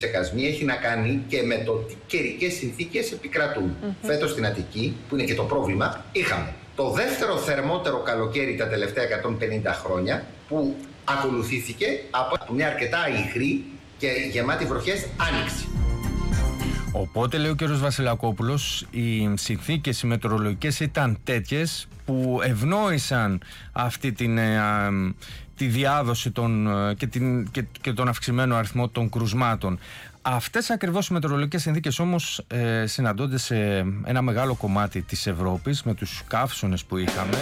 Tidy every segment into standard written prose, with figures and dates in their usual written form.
Ψεκασμοί έχει να κάνει και με το τι καιρικές συνθήκες επικρατούν. Φέτος στην Αττική, που είναι και το πρόβλημα, είχαμε το δεύτερο θερμότερο καλοκαίρι τα τελευταία 150 χρόνια, που ακολουθήθηκε από μια αρκετά ηχρή και γεμάτη βροχές άνοιξη. Οπότε, λέει ο κ. Βασιλακόπουλος, οι συνθήκες οι μετεωρολογικές ήταν τέτοιες που ευνόησαν αυτή τη διάδοση και τον αυξημένο αριθμό των κρουσμάτων. Αυτές ακριβώς οι μετεωρολογικές συνθήκες όμως συναντώνται σε ένα μεγάλο κομμάτι της Ευρώπης με τους καύσονες που είχαμε.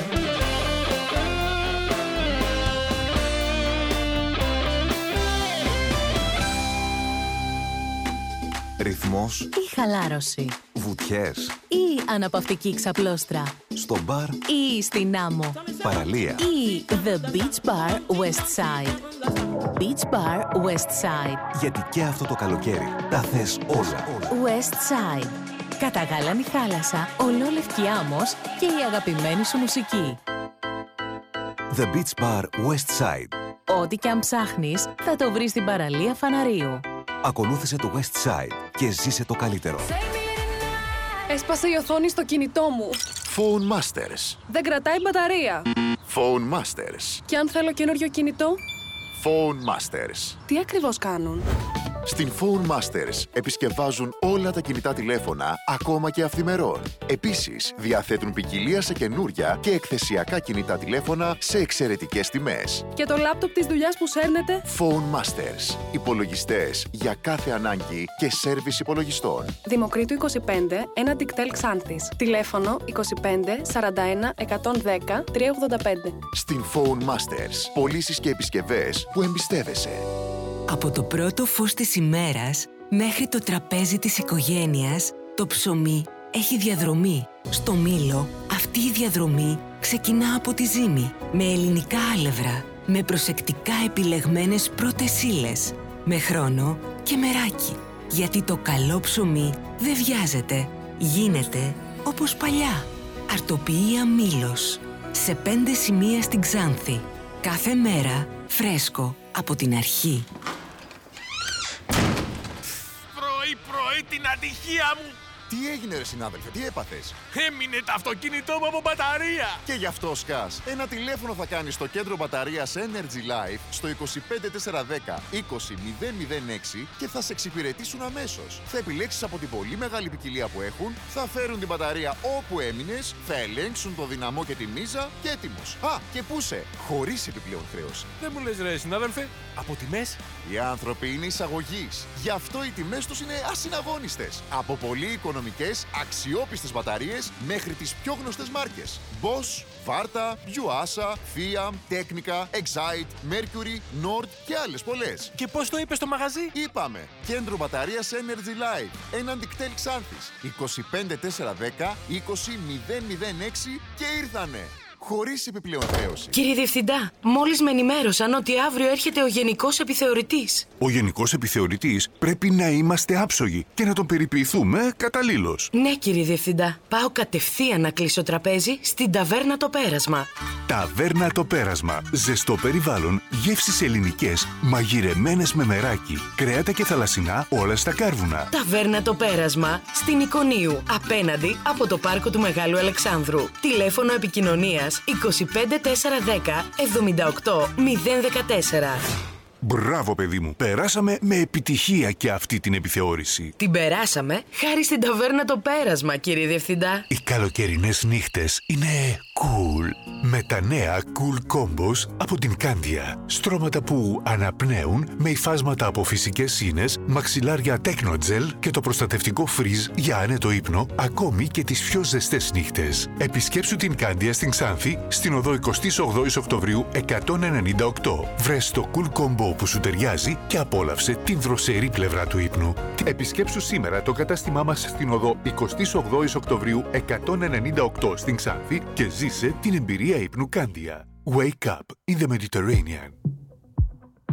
Ρυθμός ή χαλάρωση, βουτιές ή αναπαυτική ξαπλώστρα, στο μπαρ ή στην άμμο, παραλία, ή The Beach Bar West Side. Beach Bar West Side. γιατί και αυτό το καλοκαίρι τα θες όλα. West Side. Καταγάλανη θάλασσα, ολόλευκη άμμος και η αγαπημένη σου μουσική. The Beach Bar West Side. Ό,τι κι αν ψάχνεις, θα το βρεις στην παραλία Φαναρίου. Ακολούθησε το West Side και ζήσε το καλύτερο. Έσπασε η οθόνη στο κινητό μου. Phone Masters. Δεν κρατάει μπαταρία. Phone Masters. Και αν θέλω καινούριο κινητό, Phone Masters. τι ακριβώς κάνουν? Στην Phone Masters επισκευάζουν όλα τα κινητά τηλέφωνα, ακόμα και αυθημερών. Επίσης, διαθέτουν ποικιλία σε καινούρια και εκθεσιακά κινητά τηλέφωνα σε εξαιρετικές τιμές. Και το λάπτοπ της δουλειάς που σέρνετε? Phone Masters. Υπολογιστές για κάθε ανάγκη και σέρβις υπολογιστών. Δημοκρίτου 25, ένα Dictel Xanthis. Τηλέφωνο 25 41 110 385. Στην Phone Masters. Πωλήσεις και επισκευές που εμπιστεύεσαι. Από το πρώτο φως της ημέρας μέχρι το τραπέζι της οικογένειας, το ψωμί έχει διαδρομή. Στο Μήλο, αυτή η διαδρομή ξεκινά από τη ζύμη, με ελληνικά άλευρα, με προσεκτικά επιλεγμένες πρώτες ύλες, με χρόνο και μεράκι. Γιατί το καλό ψωμί δεν βιάζεται, γίνεται όπως παλιά. Αρτοποιία Μήλος, σε 5 σημεία στην Ξάνθη. Κάθε μέρα φρέσκο από την αρχή. Πρωί την ατυχία μου! Τι έγινε ρε συνάδελφε, τι έπαθες? Έμεινε το αυτοκίνητό μου από μπαταρία! Και γι' αυτό σκάς. Ένα τηλέφωνο θα κάνεις στο κέντρο μπαταρίας Energy Life στο 25410 20006 και θα σε εξυπηρετήσουν αμέσως. Θα επιλέξεις από την πολύ μεγάλη ποικιλία που έχουν, θα φέρουν την μπαταρία όπου έμεινες, θα ελέγξουν το δυναμό και τη μίζα και έτοιμος. Α, και πού σε, χωρίς επιπλέον χρέωση. Δεν μου λες ρε συνάδελφε, από τιμές? Οι άνθρωποι είναι εισαγωγής. Γι' αυτό οι τιμές τους είναι ασυναγώνιστες. Από πολύ οικονομικές, αξιόπιστες μπαταρίες μέχρι τις πιο γνωστές μάρκες. Bosch, Varta, Yuasa, Fiat, Technica, Excite, Mercury, Nord και άλλες πολλές. Και πώς το είπες στο μαγαζί? Είπαμε, κέντρο μπαταρίας Energy Life. Έναν Dictel Xanthis. 25410 20006 και ήρθανε. Χωρίς επιπλέον χρέωση. Κύριε Διευθυντά, μόλις με ενημέρωσαν ότι αύριο έρχεται ο Γενικός Επιθεωρητής. Ο Γενικός Επιθεωρητής πρέπει να είμαστε άψογοι και να τον περιποιηθούμε καταλήλως. Ναι, κύριε Διευθυντά. Πάω κατευθείαν να κλείσω τραπέζι στην Ταβέρνα Το Πέρασμα. Ταβέρνα Το Πέρασμα. Ζεστό περιβάλλον, γεύσεις ελληνικές, μαγειρεμένες με μεράκι, κρέατα και θαλασσινά, όλα στα κάρβουνα. Ταβέρνα Το Πέρασμα, στην Ικονίου, απέναντι από το πάρκο του Μεγάλου Αλεξάνδρου. Τηλέφωνο επικοινωνίας 25410 78 014. Μπράβο παιδί μου, περάσαμε με επιτυχία και αυτή την επιθεώρηση. Την περάσαμε χάρη στην Ταβέρνα Το Πέρασμα, κύριε Διευθυντά. Οι καλοκαιρινές νύχτες είναι cool. Με τα νέα Cool Combos από την Candia. Στρώματα που αναπνέουν με υφάσματα από φυσικές ίνες, μαξιλάρια Technogel και το προστατευτικό φριζ για άνετο ύπνο, ακόμη και τις πιο ζεστές νύχτες. Επισκέψου την Candia στην Ξάνθη, στην οδό 28 Οκτωβρίου 198. Βρες το Cool Combo που σου ταιριάζει και απόλαυσε την δροσερή πλευρά του ύπνου. Επισκέψου σήμερα το κατάστημά μας στην οδό 28 Οκτωβρίου 198 στην Ξάνθη και ζήσε την εμπειρία ύπνου Candia. Wake up in the Mediterranean.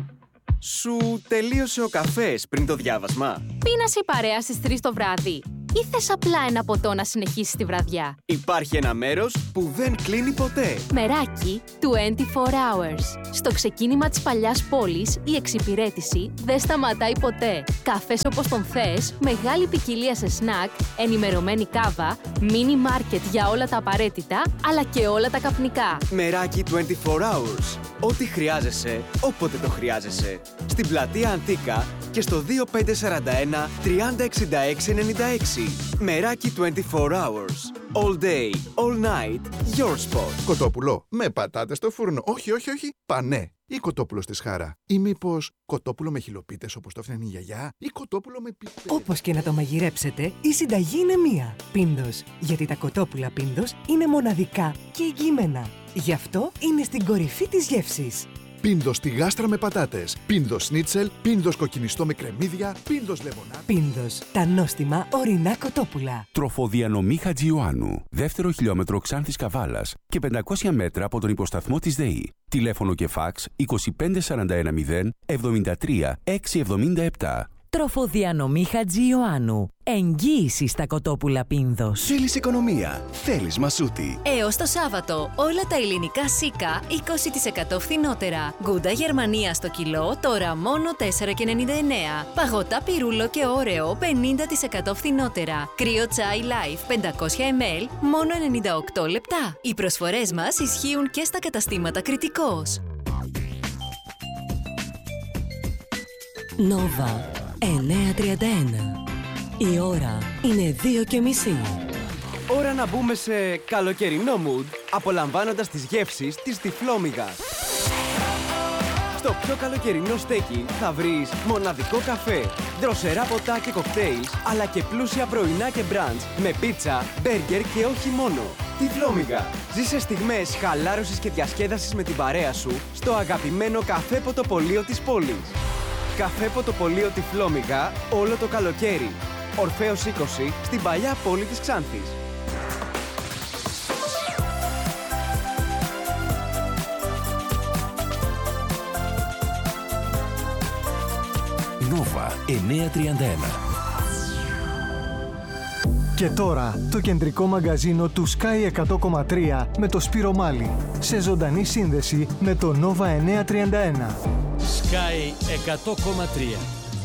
Σου τελείωσε ο καφές πριν το διάβασμα? Πίνασε η παρέα στις 3 το βράδυ. ή θες απλά ένα ποτό να συνεχίσεις τη βραδιά? Υπάρχει ένα μέρος που δεν κλείνει ποτέ. Meraki 24 Hours. Στο ξεκίνημα της παλιάς πόλης, η εξυπηρέτηση δεν σταματάει ποτέ. Καφές όπως τον θες, μεγάλη ποικιλία σε σνακ, ενημερωμένη κάβα, μίνι μάρκετ για όλα τα απαραίτητα, αλλά και όλα τα καπνικά. Meraki 24 Hours. Ό,τι χρειάζεσαι, όποτε το χρειάζεσαι. Στην πλατεία Αντίκα και στο 2541 306696. Meraki 24 Hours. All day, all night, your spot. Κοτόπουλο με πατάτες στο φούρνο. Όχι. Πανέ. Ή κοτόπουλο στη σχάρα. Ή μήπως κοτόπουλο με χιλοπίτες όπως το έφτιανε η γιαγιά. Ή κοτόπουλο με πιπέρι. Όπως και να το μαγειρέψετε, η συνταγή είναι μία. Πίνδος. Γιατί τα κοτόπουλα Πίνδος είναι μοναδικά και εγγυημένα. Γι' αυτό είναι στην κορυφή της γεύσης. Πίνδος στη γάστρα με πατάτες. Πίνδος σνίτσελ. Πίνδος κοκκινιστό με κρεμμύδια. Πίνδος λεμονά. Πίνδος. Τα νόστιμα ορεινά κοτόπουλα. Τροφοδιανομή Χατζιωάννου. Δεύτερο χιλιόμετρο Ξάνθης Καβάλας και 500 μέτρα από τον υποσταθμό της ΔΕΗ. Τηλέφωνο και φάξ 25410 73 677. Τροφοδιανομή Χατζιωάννου. Εγγύηση στα κοτόπουλα Πίνδος. Θέλεις οικονομία. Θέλεις μασούτη. Έως το Σάββατο, όλα τα ελληνικά σίκα 20% φθηνότερα. Γκούντα Γερμανία στο κιλό, τώρα μόνο 4,99. Παγωτά πυρούλο και όρεο 50% φθηνότερα. Κρύο τσάι Life 500 ml, μόνο 98 λεπτά. Οι προσφορές μας ισχύουν και στα καταστήματα Κρητικός. Νόβα 9:31. Η ώρα είναι 2:30. Ώρα να μπούμε σε καλοκαιρινό mood, απολαμβάνοντας τις γεύσεις της Τυφλόμυγας. Στο πιο καλοκαιρινό στέκι θα βρεις μοναδικό καφέ, δροσερά ποτά και κοκτέιλς, αλλά και πλούσια πρωινά και μπραντς με πίτσα, μπέργκερ και όχι μόνο. Τυφλόμυγα. Ζήσε στιγμές χαλάρωσης και διασκέδασης με την παρέα σου στο αγαπημένο καφέ ποτοπολείο της πόλης. Καφέ ποτοπολείο Τυφλόμυγα όλο το καλοκαίρι. Ορφέως 20 στην παλιά πόλη της Ξάνθης. Νόβα 931. Και τώρα το κεντρικό μαγκαζίνο του Sky 100,3 με το Σπύρο Μάλι σε ζωντανή σύνδεση με το Nova 931. Sky 100,3.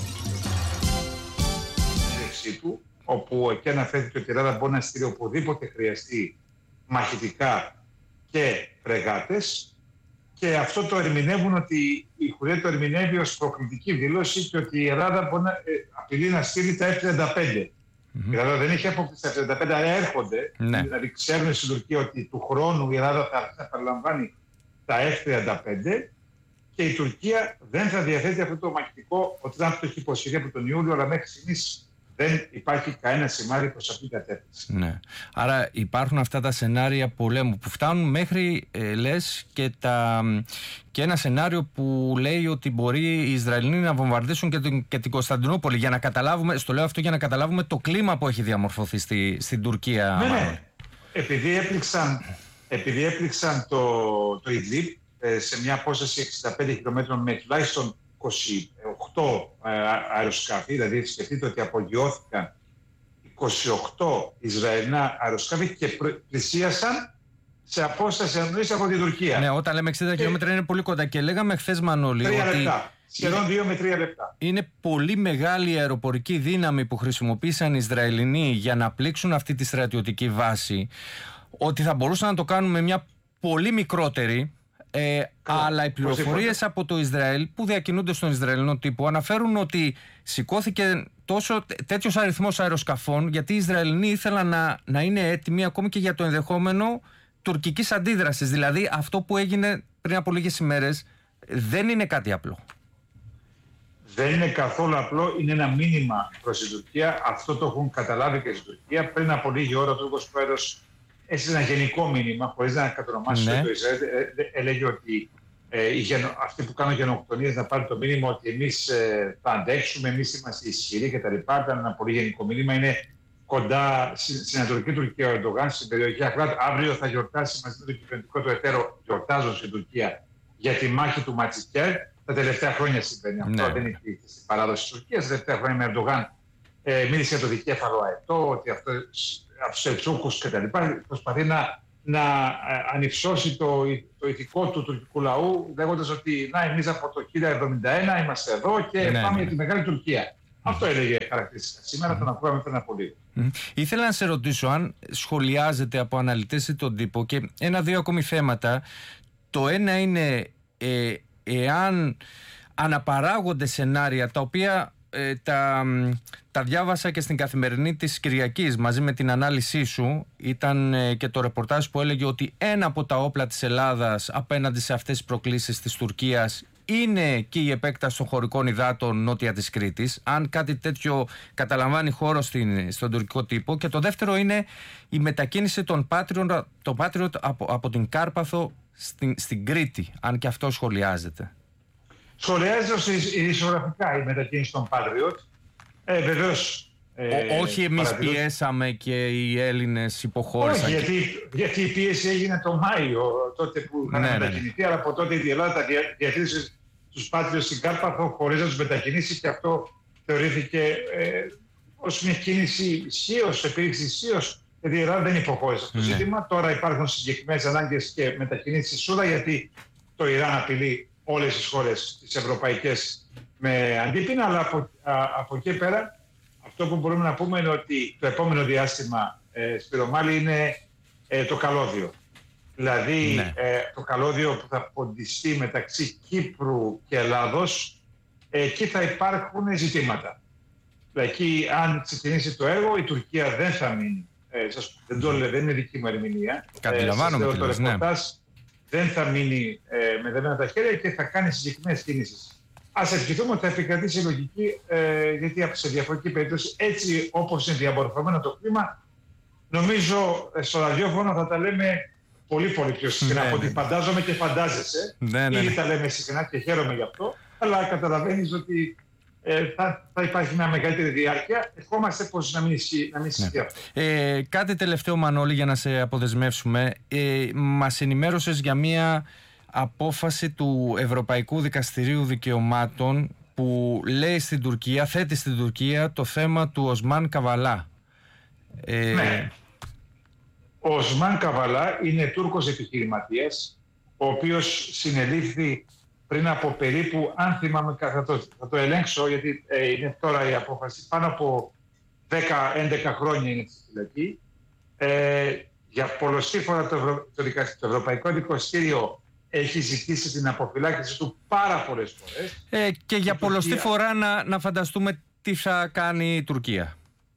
Του, όπου εκεί αναφέρθηκε ότι η Ελλάδα μπορεί να στείλει οπουδήποτε χρειαστεί μαχητικά και φρεγάτες, και αυτό το ερμηνεύουν ότι η Χουρέ το ερμηνεύει ως προκλητική δήλωση και ότι η Ελλάδα μπορεί να απειλεί να στείλει τα F-35. Η Ελλάδα δεν έχει αποκτήσει τα F-35, αλλά έρχονται. Δηλαδή ξέρουν στην Τουρκία ότι του χρόνου η Ελλάδα θα παραλαμβάνει τα F-35 και η Τουρκία δεν θα διαθέτει αυτό το μαχητικό. Ο Τραμπ το έχει υποσχεθεί από τον Ιούλιο, αλλά μέχρι στιγμής δεν υπάρχει κανένα σημάδι προς αυτήν την κατεύθυνση. Ναι. Άρα υπάρχουν αυτά τα σενάρια πολέμου που φτάνουν μέχρι, λες, και ένα σενάριο που λέει ότι μπορεί οι Ισραηλοί να βομβαρδίσουν και την Κωνσταντινούπολη. Για να καταλάβουμε, στο λέω αυτό για να καταλάβουμε το κλίμα που έχει διαμορφωθεί στην Τουρκία. Ναι. Επειδή έπληξαν το Ιντλιμπ σε μια απόσταση 65 χιλιόμετρων με τουλάχιστον 28 αεροσκάφη, δηλαδή σκεφτείτε ότι απογειώθηκαν 28 Ισραηλινά αεροσκάφη και πλησίασαν σε απόσταση ανωδής από την Τουρκία. Ναι, όταν λέμε 60 χιλιόμετρα είναι πολύ κοντά και λέγαμε χθες, Μανώλη, 3 λεπτά. Σχεδόν 2 με 3 λεπτά. Είναι πολύ μεγάλη η αεροπορική δύναμη που χρησιμοποίησαν οι Ισραηλινοί για να πλήξουν αυτή τη στρατιωτική βάση, ότι θα μπορούσαν να το κάνουν με μια πολύ μικρότερη. Αλλά οι πληροφορίες από το Ισραήλ που διακινούνται στον Ισραηλινό τύπο αναφέρουν ότι σηκώθηκε τέτοιος αριθμός αεροσκαφών, γιατί οι Ισραηλινοί ήθελαν να είναι έτοιμοι ακόμη και για το ενδεχόμενο τουρκικής αντίδρασης. Δηλαδή αυτό που έγινε πριν από λίγες ημέρες δεν είναι κάτι απλό. Δεν είναι καθόλου απλό, είναι ένα μήνυμα προς την Τουρκία. Αυτό το έχουν καταλάβει και στην Τουρκία. Πριν από λίγη ώρα ο Τούρκος Πρόεδρος έστειλε ένα γενικό μήνυμα, χωρίς να κατονομάσει το Ισραήλ. Έλεγε ότι αυτοί που κάνουν γενοκτονίες να πάρουν το μήνυμα ότι εμείς θα αντέξουμε, εμείς είμαστε ισχυροί κτλ. Ήταν ένα πολύ γενικό μήνυμα. Είναι κοντά στην Ανατολική Τουρκία ο Ερντογάν, στην περιοχή Αχράτ. Αύριο θα γιορτάσει μαζί με τον κυβερνητικό του εταίρο, γιορτάζουν στην Τουρκία για τη μάχη του Ματσικέρ. Τα τελευταία χρόνια συμβαίνει αυτό. Δεν είναι στην παράδοση της Τουρκίας. Τα τελευταία χρόνια με Ερντογάν μίλησε για το δικέφαλο αετό, ότι αυτό από τους Σελτσούκους κτλ. Προσπαθεί να ανυψώσει το ηθικό του τουρκικού λαού, λέγοντας ότι εμείς από το 1071 είμαστε εδώ και πάμε για τη Μεγάλη Τουρκία. Αυτό έλεγε χαρακτηριστικά. Σήμερα τον ακούγαμε πριν από λίγο. Ήθελα να σε ρωτήσω αν σχολιάζεται από αναλυτές ή τον τύπο και ένα-δύο ακόμη θέματα. Το ένα είναι εάν αναπαράγονται σενάρια τα οποία τα διάβασα και στην Καθημερινή της Κυριακής μαζί με την ανάλυση σου. Ήταν και το ρεπορτάζ που έλεγε ότι ένα από τα όπλα της Ελλάδας απέναντι σε αυτές τις προκλήσεις της Τουρκίας είναι και η επέκταση των χωρικών υδάτων νότια της Κρήτης. Αν κάτι τέτοιο καταλαμβάνει χώρο στον τουρκικό τύπο. Και το δεύτερο είναι η μετακίνηση των Patriot από την Κάρπαθο στην Κρήτη, αν και αυτό σχολιάζεται. Σχολιάζεται ειδησιογραφικά η μετακίνηση των Patriot. Βεβαίως. Όχι εμείς πιέσαμε και οι Έλληνες υποχώρησαν. Όχι, γιατί η πίεση έγινε το Μάιο, τότε που είχαν μετακινηθεί, αλλά από τότε η Ελλάδα διατήρησε τους Patriot στην Κάρπαθο χωρίς να τους μετακινήσει και αυτό θεωρήθηκε ως μια κίνηση ισχύως, επίδειξη ισχύως, γιατί η Ελλάδα δεν υποχώρησε αυτό το ζήτημα. Τώρα υπάρχουν συγκεκριμένες ανάγκες και μετακινήσεις Σούδα, γιατί το Ιράν απειλεί όλες τις χώρες τις ευρωπαϊκές με αντίπεινα, αλλά από εκεί πέρα αυτό που μπορούμε να πούμε είναι ότι το επόμενο διάστημα, Σπυρομάλη, είναι το καλώδιο. Δηλαδή το καλώδιο που θα ποντιστεί μεταξύ Κύπρου και Ελλάδος, εκεί θα υπάρχουν ζητήματα. Εκεί αν ξεκινήσει το έργο, η Τουρκία δεν θα μείνει. Δεν το λέω, δεν είναι δική μου ερμηνεία. Καταλαβαίνομαι το ρεπορτάζ δεν θα μείνει με δεμένα τα χέρια και θα κάνει συγκεκριμένες κινήσεις. Ας ευχηθούμε ότι θα επικρατήσει η λογική, γιατί σε διαφορετική περίπτωση, έτσι όπως είναι διαμορφωμένο το κλίμα, νομίζω στο ραδιόφωνο θα τα λέμε πολύ πιο συχνά από ό,τι φαντάζομαι και φαντάζεσαι. Ήδη τα λέμε συχνά και χαίρομαι γι' αυτό, αλλά καταλαβαίνεις ότι θα υπάρχει μια μεγαλύτερη διάρκεια. Ευχόμαστε πως να μην ισχύει αυτό. Κάτι τελευταίο, Μανώλη, για να σε αποδεσμεύσουμε. Μας ενημέρωσες για μια απόφαση του Ευρωπαϊκού Δικαστηρίου Δικαιωμάτων που λέει στην Τουρκία, θέτει στην Τουρκία το θέμα του Οσμάν Καβαλά. Ο Οσμάν Καβαλά είναι Τούρκος επιχειρηματίας, ο οποίος συνελήφθη πριν από περίπου, αν θυμάμαι, θα το ελέγξω γιατί είναι τώρα η απόφαση, πάνω από 10-11 χρόνια είναι στη φυλακή. Για πολλωστή φορά το Ευρωπαϊκό Δικαστήριο έχει ζητήσει την αποφυλάκηση του πάρα πολλές φορές. Και για πολλωστή φορά να φανταστούμε τι θα κάνει η Τουρκία.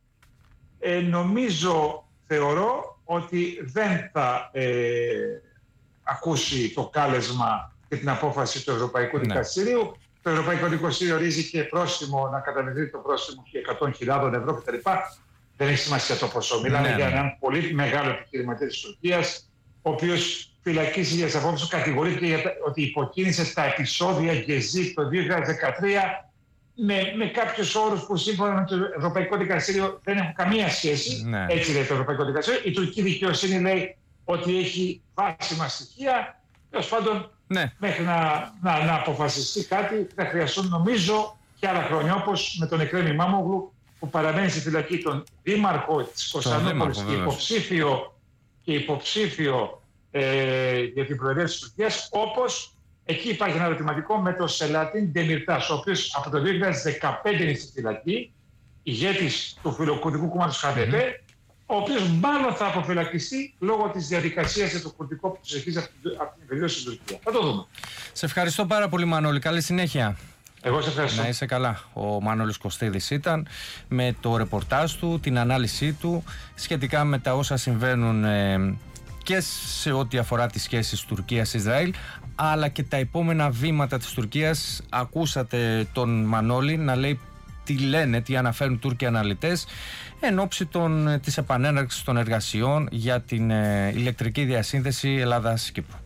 Θεωρώ ότι δεν θα ακούσει το κάλεσμα και την απόφαση του Ευρωπαϊκού Δικαστηρίου. Το Ευρωπαϊκό Δικαστήριο ορίζει και πρόστιμο, να καταβληθεί το πρόστιμο 100.000 ευρώ κτλ. Δεν έχει σημασία το ποσό. Μιλάμε για έναν πολύ μεγάλο επιχειρηματία της Τουρκίας, ο οποίος φυλακίσει για τις απόψεις του, κατηγορήθηκε ότι υποκίνησε τα επεισόδια Γκεζί το 2013 με κάποιους όρους που σύμφωνα με το Ευρωπαϊκό Δικαστήριο δεν έχουν καμία σχέση. Έτσι λέει το Ευρωπαϊκό Δικαστήριο. Η τουρκική δικαιοσύνη λέει ότι έχει βάσιμα στοιχεία. Τέλος πάντων, μέχρι να αποφασιστεί κάτι θα χρειαστούν, νομίζω, και άλλα χρόνια, όπως με τον Εκρέμ Ημάμογλου που παραμένει στη φυλακή, τον δήμαρχο της Κωνσταντινούπολης και υποψήφιο για την προεδρία της Τουρκίας, όπως εκεί υπάρχει ένα ερωτηματικό με τον Σελάτιν Ντεμιρτάς, ο οποίος από το 2015 είναι στη φυλακή, ηγέτης του φιλοκουρδικού κόμματος ΧΑΔΕΠΕ, ο οποίος μάλλον θα αποφυλακιστεί λόγω της διαδικασίας για το κουρδικό που προσεχίζει από την περιοχή στην Τουρκία. Θα το δούμε. Σε ευχαριστώ πάρα πολύ, Μανώλη. Καλή συνέχεια. Εγώ σε ευχαριστώ. Να είσαι καλά. Ο Μανώλης Κωστίδης ήταν με το ρεπορτάζ του, την ανάλυση του σχετικά με τα όσα συμβαίνουν και σε ό,τι αφορά τις σχέσεις Τουρκίας-Ισραήλ, αλλά και τα επόμενα βήματα της Τουρκίας. Ακούσατε τον Μανώλη να λέει τι αναφέρουν Τούρκοι αναλυτές εν ώψη της επανέναρξης των εργασιών για την ηλεκτρική διασύνδεση Ελλάδας-Κύπρου.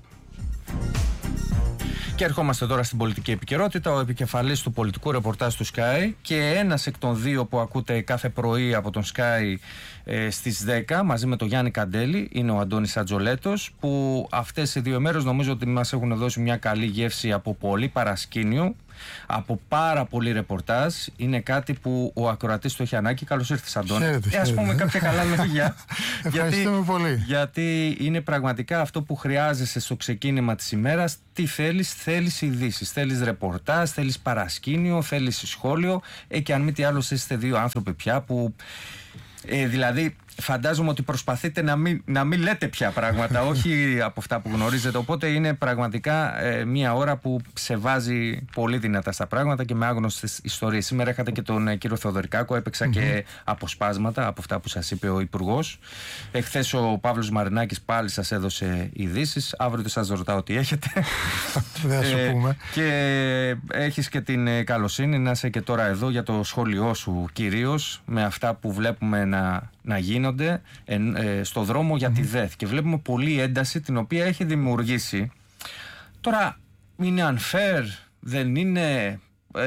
Και ερχόμαστε τώρα στην πολιτική επικαιρότητα. Ο επικεφαλής του πολιτικού ρεπορτάζ του Sky και ένας εκ των δύο που ακούτε κάθε πρωί από τον Sky στις 10 μαζί με τον Γιάννη Καντέλη είναι ο Αντώνης Ατζολέτος, που αυτές οι δύο μέρες νομίζω ότι μας έχουν δώσει μια καλή γεύση από πολύ παρασκήνιο από πάρα πολύ ρεπορτάζ. Είναι κάτι που ο ακροατής του έχει ανάγκη. Καλώς ήρθες, Αντώνη. Ας πούμε κάποια καλά λόγια. Ευχαριστούμε πολύ. Γιατί είναι πραγματικά αυτό που χρειάζεσαι στο ξεκίνημα της ημέρας. Τι θέλεις? Θέλεις ειδήσεις, θέλεις ρεπορτάζ, θέλεις παρασκήνιο, θέλεις σχόλιο. Και αν μη τι άλλο, είστε δύο άνθρωποι πια που δηλαδή φαντάζομαι ότι προσπαθείτε να μην λέτε πια πράγματα, όχι από αυτά που γνωρίζετε. Οπότε είναι πραγματικά μια ώρα που σε βάζει πολύ δυνατά στα πράγματα και με άγνωστες ιστορίες. Σήμερα είχατε και τον κύριο Θεοδωρικάκο, έπαιξα και αποσπάσματα από αυτά που σας είπε ο Υπουργός. Εχθές ο Παύλος Μαρινάκης πάλι σας έδωσε ειδήσεις. Αύριο δεν σας ρωτάω τι έχετε. Δεν σου πούμε. Και έχεις και την καλοσύνη να είσαι και τώρα εδώ για το σχόλιο σου κυρίως, με αυτά που βλέπουμε να γίνονται στο δρόμο για τη ΔΕΘ, και βλέπουμε πολλή ένταση την οποία έχει δημιουργήσει. Τώρα είναι unfair, δεν είναι,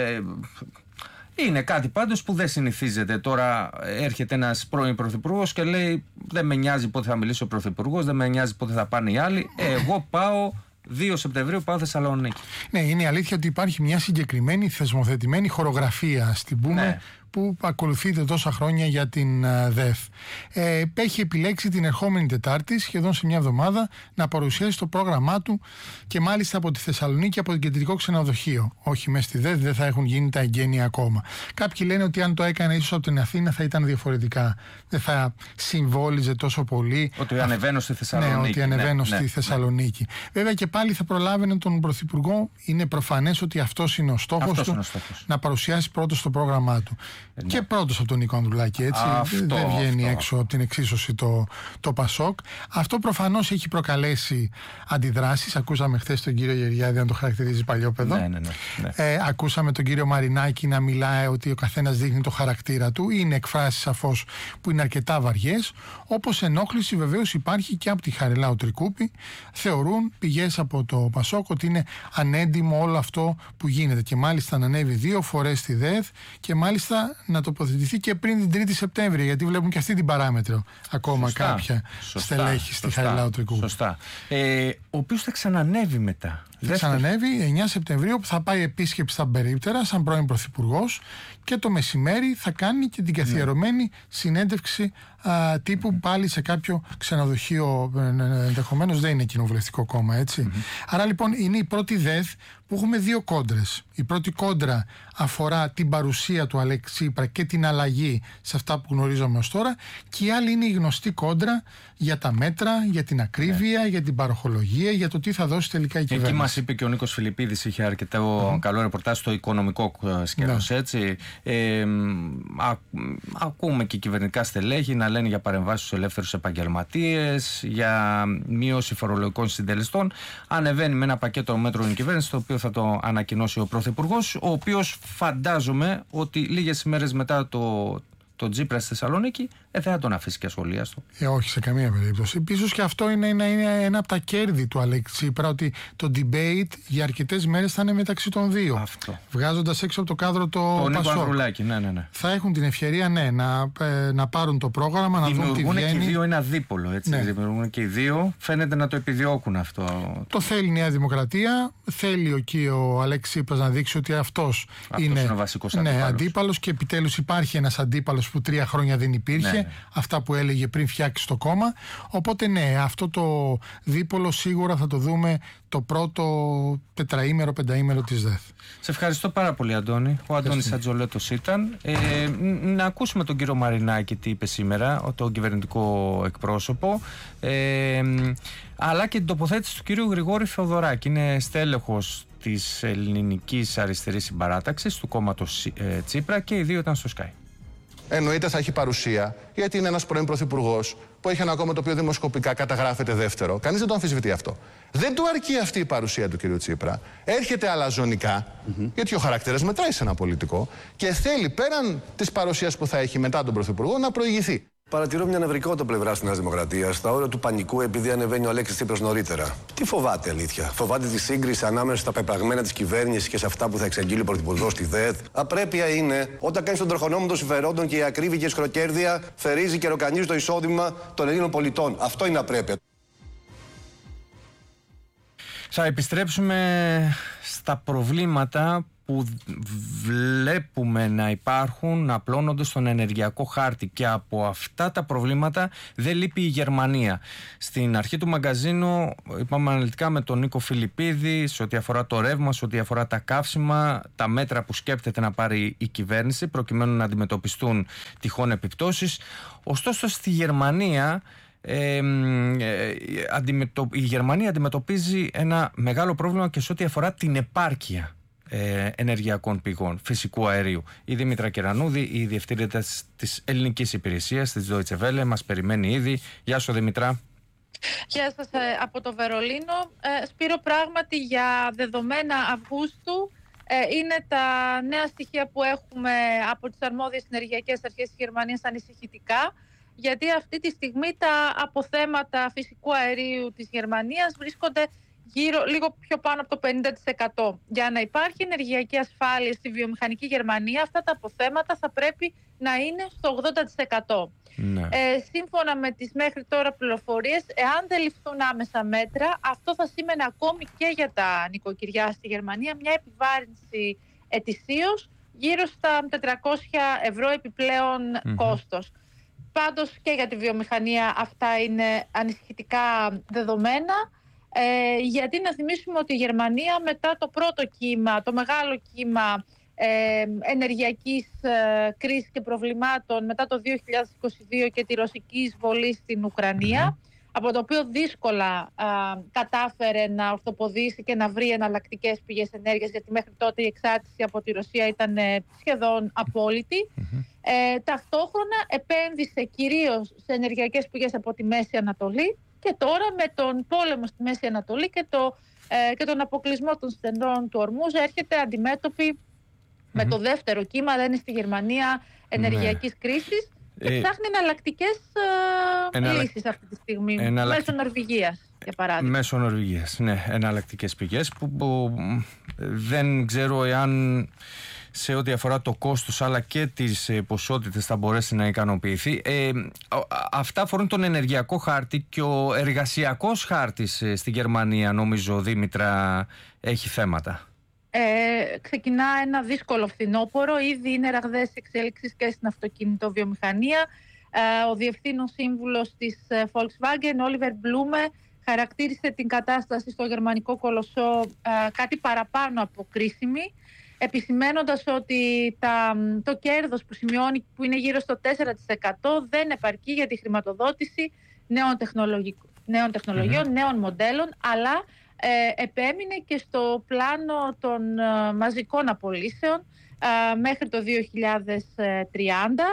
είναι κάτι πάντως που δεν συνηθίζεται. Τώρα έρχεται ένας πρώην πρωθυπουργός και λέει δεν με νοιάζει πότε θα μιλήσει ο πρωθυπουργός, δεν με νοιάζει πότε θα πάνε οι άλλοι, εγώ πάω 2 Σεπτεμβρίου πάω Θεσσαλονίκη. Ναι, είναι η αλήθεια ότι υπάρχει μια συγκεκριμένη θεσμοθετημένη χορογραφία, ας την πούμε, που ακολουθείται τόσα χρόνια για την ΔΕΘ. Έχει επιλέξει την ερχόμενη Τετάρτη, σχεδόν σε μια εβδομάδα, να παρουσιάσει το πρόγραμμά του, και μάλιστα από τη Θεσσαλονίκη, από την κεντρικό ξενοδοχείο. Όχι μέσα στη ΔΕΘ, δεν θα έχουν γίνει τα εγγένεια ακόμα. Κάποιοι λένε ότι αν το έκανε ίσως από την Αθήνα θα ήταν διαφορετικά. Δεν θα συμβόλιζε τόσο πολύ. Ότι ανεβαίνω στη Θεσσαλονίκη. Ναι, ότι ανεβαίνω στη Θεσσαλονίκη. Βέβαια και πάλι θα προλάβαινε τον Πρωθυπουργό. Είναι προφανές ότι αυτός είναι ο στόχος του, να παρουσιάσει πρώτος το πρόγραμμά του. Και πρώτος από τον Νίκο Ανδρουλάκη, έτσι. Δεν βγαίνει έξω από την εξίσωση το Πασόκ. Αυτό προφανώς έχει προκαλέσει αντιδράσεις. Ακούσαμε χθες τον κύριο Γεωργιάδη να το χαρακτηρίζει παλιόπαιδο. Ακούσαμε τον κύριο Μαρινάκη να μιλάει ότι ο καθένας δείχνει το χαρακτήρα του. Είναι εκφράσεις σαφώς που είναι αρκετά βαριές. Όπως ενόχληση βεβαίως υπάρχει και από τη Χαριλάου Τρικούπη. Θεωρούν πηγές από το Πασόκ ότι είναι ανέντιμο όλο αυτό που γίνεται. Και μάλιστα να ανέβει 2 φορές στη ΔΕΘ, και μάλιστα να τοποθετηθεί και πριν την 3η Σεπτέμβρη, γιατί βλέπουν και αυτή την παράμετρο ακόμα κάποια στελέχη στη Χαριλάου Τρικούπη. Σωστά. Ο οποίος θα ξανανεύει μετά. Θα ξανανεύει 9 Σεπτεμβρίου, που θα πάει επίσκεψη στα Περίπτερα σαν πρώην πρωθυπουργός, και το μεσημέρι θα κάνει και την καθιερωμένη συνέντευξη τύπου πάλι σε κάποιο ξενοδοχείο, ενδεχομένως δεν είναι κοινοβουλευτικό κόμμα, έτσι. Άρα λοιπόν είναι η πρώτη ΔΕΘ που έχουμε 2 κόντρες. Η πρώτη κόντρα αφορά την παρουσία του Αλέξη Τσίπρα και την αλλαγή σε αυτά που γνωρίζαμε ως τώρα, και η άλλη είναι η γνωστή κόντρα για τα μέτρα, για την ακρίβεια, για την παροχολογία, για το τι θα δώσει τελικά η κυβέρνηση. Εκεί μας είπε και ο Νίκος Φιλιππίδης, είχε αρκετά καλό ρεπορτάζ στο οικονομικό σκέλος, έτσι. Ακούμε και κυβερνητικά στελέχη να λένε για παρεμβάσεις στους ελεύθερους επαγγελματίες, για μείωση φορολογικών συντελεστών. Ανεβαίνει με ένα πακέτο μέτρων η κυβέρνηση, το οποίο θα το ανακοινώσει ο Πρωθυπουργός, ο οποίος φαντάζομαι ότι λίγες ημέρες μετά το Τσίπρα στη Θεσσαλονίκη δεν θα τον αφήσει και ασχολίαστο. Όχι σε καμία περίπτωση. Ίσως και αυτό είναι ένα από τα κέρδη του Αλέξη Τσίπρα, ότι το debate για αρκετές μέρες θα είναι μεταξύ των δύο. Αυτό. Βγάζοντας έξω από το κάδρο το Νίκο Πασόκ. Ανδρουλάκη, ναι. Θα έχουν την ευκαιρία να πάρουν το πρόγραμμα, να δουν τι βγαίνει. Δημιουργούν και οι δύο ένα δίπολο, έτσι. Ναι. Δημιουργούν και οι δύο. Φαίνεται να το επιδιώκουν αυτό. Το θέλει η Νέα Δημοκρατία. Θέλει εκεί ο Αλέξη Τσίπρας να δείξει ότι αυτός είναι ο βασικός αντίπαλος. Αντίπαλος, και επιτέλους υπάρχει ένας αντίπαλος που 3 χρόνια δεν υπήρχε. Ναι. Αυτά που έλεγε πριν φτιάξει το κόμμα. Οπότε ναι, αυτό το δίπολο σίγουρα θα το δούμε το πρώτο τετραήμερο, πενταήμερο της ΔΕΘ. Σε ευχαριστώ πάρα πολύ, Αντώνη. Ο Αντώνης Ατζολέτος ήταν. Να ακούσουμε τον κύριο Μαρινάκη τι είπε σήμερα, τον κυβερνητικό εκπρόσωπο, αλλά και την τοποθέτηση του κύριου Γρηγόρη Θεοδωράκη. Είναι στέλεχος της Ελληνικής Αριστερής Συμπαράταξης, του κόμματος Τσίπρα, και οι δύο ήταν στο Sky. Εννοείται θα έχει παρουσία, γιατί είναι ένας πρώην πρωθυπουργός που έχει ένα κόμμα το οποίο δημοσκοπικά καταγράφεται δεύτερο. Κανείς δεν το αμφισβητεί αυτό. Δεν του αρκεί αυτή η παρουσία του κ. Τσίπρα. Έρχεται αλαζονικά, γιατί ο χαρακτήρας μετράει σε ένα πολιτικό, και θέλει πέραν της παρουσίας που θα έχει μετά τον πρωθυπουργό να προηγηθεί. Παρατηρώ μια νευρικότητα πλευρά τη Νέα Δημοκρατία, στα όρια του πανικού, επειδή ανεβαίνει ο Αλέξης Τσίπρας νωρίτερα. Τι φοβάται, αλήθεια? Φοβάται τη σύγκριση ανάμεσα στα πεπραγμένα τη κυβέρνηση και σε αυτά που θα εξαγγείλει ο Πρωθυπουργός στη ΔΕΘ? Απρέπεια είναι όταν κάνει τον τροχονόμο των συμφερόντων και η ακρίβεια και η σχροκέρδεια θερίζει και ροκανίζει το εισόδημα των Ελλήνων πολιτών. Αυτό είναι απρέπεια. Θα επιστρέψουμε στα προβλήματα που βλέπουμε να υπάρχουν, να απλώνονται στον ενεργειακό χάρτη, και από αυτά τα προβλήματα δεν λείπει η Γερμανία. Στην αρχή του μαγκαζίνου είπαμε αναλυτικά με τον Νίκο Φιλιππίδη σε ό,τι αφορά το ρεύμα, σε ό,τι αφορά τα καύσιμα, τα μέτρα που σκέπτεται να πάρει η κυβέρνηση προκειμένου να αντιμετωπιστούν τυχόν επιπτώσεις. Ωστόσο στη Γερμανία η Γερμανία αντιμετωπίζει ένα μεγάλο πρόβλημα και σε ό,τι αφορά την επάρκεια ενεργειακών πηγών φυσικού αερίου. Η Δήμητρα Κερανούδη, η διευθύντρια της ελληνικής υπηρεσίας της Deutsche Welle, μας περιμένει ήδη. Γεια σου, Δήμητρα. Γεια σας από το Βερολίνο. Σπύρο, πράγματι για δεδομένα Αυγούστου είναι τα νέα στοιχεία που έχουμε από τις αρμόδιες ενεργειακές αρχές της Γερμανίας ανησυχητικά, γιατί αυτή τη στιγμή τα αποθέματα φυσικού αερίου της Γερμανίας βρίσκονται λίγο πιο πάνω από το 50%. Για να υπάρχει ενεργειακή ασφάλεια στη βιομηχανική Γερμανία, αυτά τα αποθέματα θα πρέπει να είναι στο 80%. Ναι. Σύμφωνα με τις μέχρι τώρα πληροφορίες, εάν δεν ληφθούν άμεσα μέτρα, αυτό θα σήμαινε ακόμη και για τα νοικοκυριά στη Γερμανία μια επιβάρυνση ετησίως γύρω στα 400 ευρώ επιπλέον κόστος. Πάντως και για τη βιομηχανία αυτά είναι ανησυχητικά δεδομένα, γιατί να θυμίσουμε ότι η Γερμανία μετά το πρώτο κύμα, το μεγάλο κύμα ενεργειακής κρίσης και προβλημάτων μετά το 2022 και τη ρωσική εισβολή στην Ουκρανία, από το οποίο δύσκολα κατάφερε να ορθοποδήσει και να βρει εναλλακτικές πηγές ενέργειας, γιατί μέχρι τότε η εξάρτηση από τη Ρωσία ήταν σχεδόν απόλυτη. Ταυτόχρονα επένδυσε κυρίως σε ενεργειακές πηγές από τη Μέση Ανατολή, και τώρα με τον πόλεμο στη Μέση Ανατολή και τον αποκλεισμό των στενών του Ορμούζ έρχεται αντιμέτωπη με το δεύτερο κύμα, δεν είναι στη Γερμανία, ενεργειακής κρίσης, και ψάχνει εναλλακτικές λύσεις αυτή τη στιγμή, μέσω Νορβηγίας, για παράδειγμα. Μέσω Νορβηγίας, ναι, εναλλακτικές πηγές που δεν ξέρω εάν σε ό,τι αφορά το κόστος αλλά και τις ποσότητες θα μπορέσει να ικανοποιηθεί. Αυτά αφορούν τον ενεργειακό χάρτη, και ο εργασιακός χάρτης στη Γερμανία, νομίζω, Δήμητρα, έχει θέματα. Ξεκινά ένα δύσκολο φθινόπωρο. Ήδη είναι ραγδαίες εξέλιξεις και στην αυτοκινητοβιομηχανία. Ο διευθύνων σύμβουλος της Volkswagen, Oliver Blume, χαρακτήρισε την κατάσταση στο γερμανικό κολοσσό κάτι παραπάνω από κρίσιμη, επισημαίνοντας ότι το κέρδος που σημειώνει, που είναι γύρω στο 4%, δεν επαρκεί για τη χρηματοδότηση νέων τεχνολογιών, νέων μοντέλων, αλλά επέμεινε και στο πλάνο των μαζικών απολύσεων μέχρι το 2030.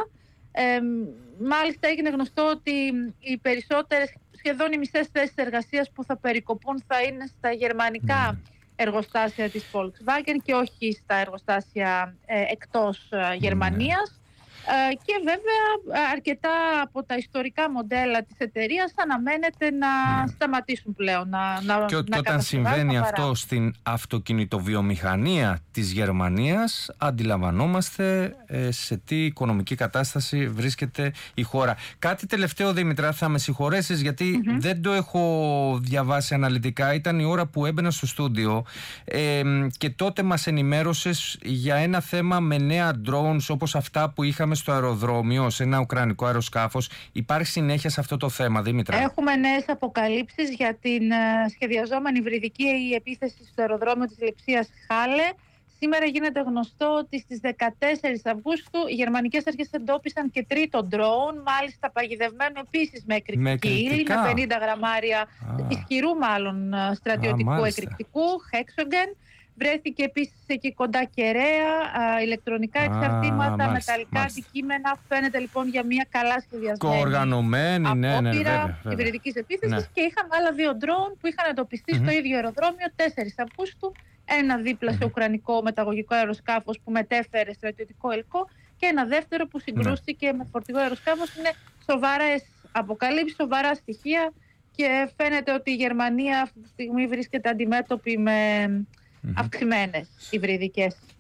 Μάλιστα έγινε γνωστό ότι οι περισσότερες, σχεδόν οι μισές θέσεις εργασίας που θα περικοπούν θα είναι στα γερμανικά εργοστάσια της Volkswagen και όχι στα εργοστάσια εκτός Γερμανίας. Και βέβαια αρκετά από τα ιστορικά μοντέλα της εταιρείας αναμένεται να σταματήσουν πλέον. Και όταν συμβαίνει αυτό στην αυτοκινητοβιομηχανία της Γερμανίας, αντιλαμβανόμαστε σε τι οικονομική κατάσταση βρίσκεται η χώρα. Κάτι τελευταίο, Δήμητρα, θα με συγχωρέσεις γιατί δεν το έχω διαβάσει αναλυτικά. Ήταν η ώρα που έμπαινα στο στούντιο και τότε μας ενημέρωσες για ένα θέμα με νέα drones όπως αυτά που είχαμε στο αεροδρόμιο, σε ένα ουκρανικό αεροσκάφος. Υπάρχει συνέχεια σε αυτό το θέμα, Δήμητρα? Έχουμε νέες αποκαλύψεις για την σχεδιαζόμενη υβριδική επίθεση στο αεροδρόμιο της Λειψίας Χάλε. Σήμερα γίνεται γνωστό ότι στις 14 Αυγούστου οι γερμανικές αρχές εντόπισαν και τρίτο drone, μάλιστα παγιδευμένο επίσης με εκρηκτική ύλη, με 50 γραμμάρια ισχυρού μάλλον στρατιωτικού εκρηκτικού, Hexogen. Βρέθηκε επίσης εκεί κοντά κεραία, ηλεκτρονικά εξαρτήματα, μεταλλικά αντικείμενα. Φαίνεται λοιπόν για μια καλά σχεδιασμένη απόπειρα υβριδικής επίθεσης. Και είχαμε άλλα δύο ντρόουν που είχαν εντοπιστεί στο ίδιο αεροδρόμιο 4 Αυγούστου. Ένα δίπλα σε ουκρανικό μεταγωγικό αεροσκάφος που μετέφερε στρατιωτικό υλικό και ένα δεύτερο που συγκρούστηκε με φορτηγό αεροσκάφος. Είναι σοβαρές αποκαλύψεις, σοβαρά στοιχεία και φαίνεται ότι η Γερμανία αυτή τη στιγμή βρίσκεται αντιμέτωπη με αυξημένες υβριδικές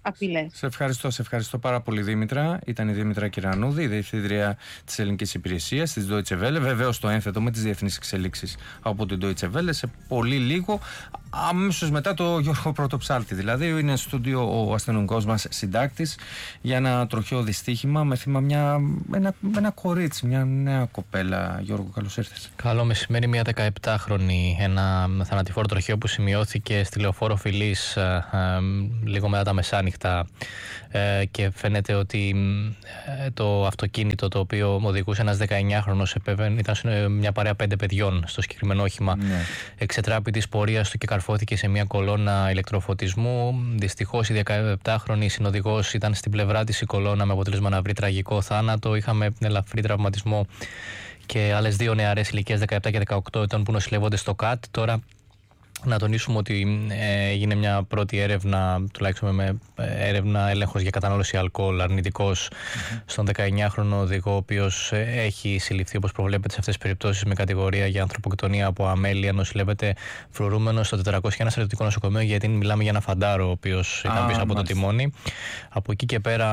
απειλές. Σε ευχαριστώ πάρα πολύ, Δήμητρα. Ήταν η Δήμητρα Κυρανούδη, η Διευθύντρια της Ελληνικής Υπηρεσίας της Deutsche Welle. Βεβαίως το ένθετο με τις διεθνείς εξελίξεις από την Deutsche Welle σε πολύ λίγο, αμέσως μετά το Γιώργο Πρωτοψάλτη. Δηλαδή είναι στο στούντιο ο αστυνομικός μας συντάκτης για ένα τροχαίο δυστύχημα με θύμα ένα κορίτσι, μια νέα κοπέλα. Γιώργο, καλώς ήρθες. Καλό μεσημέρι, μια 17χρονη, ένα θανατηφόρο τροχαίο που σημειώθηκε στη Λεωφόρο Φιλής λίγο μετά τα μεσάνυχτα και φαίνεται ότι το αυτοκίνητο το οποίο οδηγούσε ένας 19χρονος ήταν σε μια παρέα 5 παιδιών στο συγκεκριμένο όχημα. Ναι. Εξετράπη της πορείας του και καρφώθηκε σε μια κολόνα ηλεκτροφωτισμού. Δυστυχώς η 17χρονη συνοδηγός ήταν στην πλευρά της η κολόνα με αποτέλεσμα να βρει τραγικό θάνατο. Είχαμε ελαφρύ τραυματισμό και άλλες 2 νεαρές ηλικίας 17 και 18 ετών που νοσηλεύονται στο ΚΑΤ. Τώρα να τονίσουμε ότι έγινε μια πρώτη έρευνα, τουλάχιστον με έρευνα έλεγχος για κατανάλωση αλκοόλ αρνητικός στον 19χρονο οδηγό, ο οποίος έχει συλληφθεί όπως προβλέπεται σε αυτές τις περιπτώσεις με κατηγορία για ανθρωποκτονία από αμέλεια. Νοσηλεύεται φρουρούμενος στο 401 στρατιωτικό νοσοκομείο, γιατί μιλάμε για ένα φαντάρο ο οποίος ήταν πίσω από το τιμόνι. Από εκεί και πέρα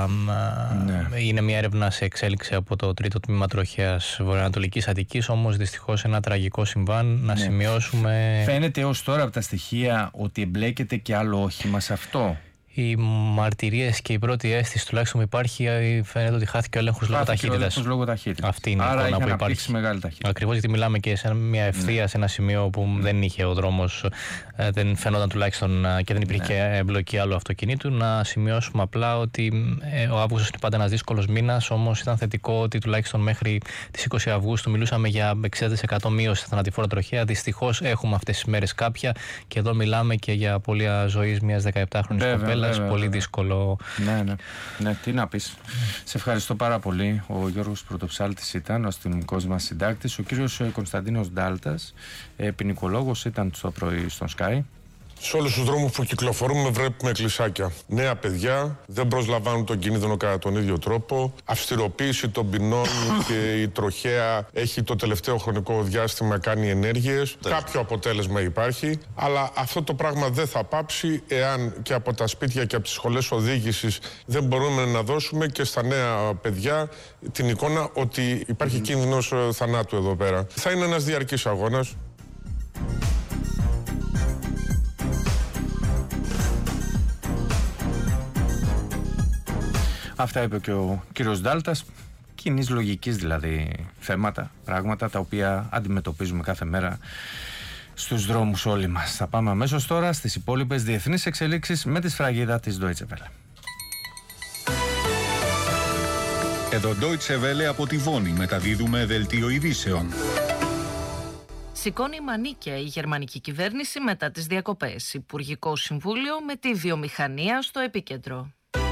είναι μια έρευνα σε εξέλιξη από το 3ο τμήμα τροχέας Βορειοανατολικής Αττικής, όμως δυστυχώς ένα τραγικό συμβάν. Να σημειώσουμε. Φαίνεται έως τώρα από τα στοιχεία ότι εμπλέκεται και άλλο όχημα σε αυτό. Οι μαρτυρίες και η πρώτη αίσθηση τουλάχιστον που υπάρχει, φαίνεται ότι χάθηκε ο έλεγχος λόγω ταχύτητας. Αυτή είναι η εικόνα που υπάρχει. Μεγάλη ταχύτητα. Ακριβώς, γιατί μιλάμε και σε μια ευθεία, σε ένα σημείο που δεν είχε ο δρόμος, δεν φαινόταν τουλάχιστον και δεν υπήρχε εμπλοκή άλλου αυτοκινήτου. Να σημειώσουμε απλά ότι ο Αύγουστος είναι πάντα ένας δύσκολος μήνας, όμως ήταν θετικό ότι τουλάχιστον μέχρι τις 20 Αυγούστου μιλούσαμε για 60% μείωση στα θανατηφόρα τροχαία. δυστυχώς έχουμε αυτές τις μέρες κάποια, και εδώ μιλάμε και για απώλεια ζωής μιας 17χρονης κοπέλας. Πολύ δύσκολο. Ναι, τι να πεις. Σε ευχαριστώ πάρα πολύ. Ο Γιώργος Πρωτοψάλτης ήταν ο αστυνομικός μας συντάκτης. Ο κύριος Κωνσταντίνος Ντάλτας, ποινικολόγος, ήταν το πρωί στον Sky. Σε όλους τους δρόμους που κυκλοφορούμε βλέπουμε εκκλησάκια. Νέα παιδιά δεν προσλαμβάνουν τον κίνδυνο κατά τον ίδιο τρόπο. Αυστηροποίηση των ποινών και η τροχαία έχει το τελευταίο χρονικό διάστημα κάνει ενέργειες. Κάποιο αποτέλεσμα υπάρχει, αλλά αυτό το πράγμα δεν θα πάψει εάν και από τα σπίτια και από τις σχολές οδήγησης δεν μπορούμε να δώσουμε και στα νέα παιδιά την εικόνα ότι υπάρχει κίνδυνος θανάτου εδώ πέρα. Θα είναι ένας διαρκής αγώνας. Αυτά είπε και ο κύριος Ντάλτας. Κοινής λογικής δηλαδή θέματα, πράγματα τα οποία αντιμετωπίζουμε κάθε μέρα στους δρόμους όλοι μας. Θα πάμε αμέσως τώρα στις υπόλοιπες διεθνείς εξελίξεις με τη σφραγίδα της Deutsche Welle. Εδώ Deutsche Welle από τη Βόνη μεταδίδουμε δελτίο ειδήσεων. Σηκώνει μανίκια η γερμανική κυβέρνηση μετά τις διακοπές. Υπουργικό Συμβούλιο με τη βιομηχανία στο επίκεντρο.